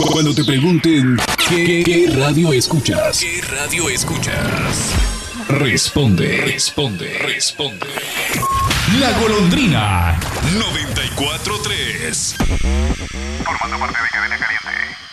Cuando te pregunten ¿qué radio escuchas? ¿Qué radio escuchas? Responde. La Golondrina 94.3. Formando parte de Cadena Caliente.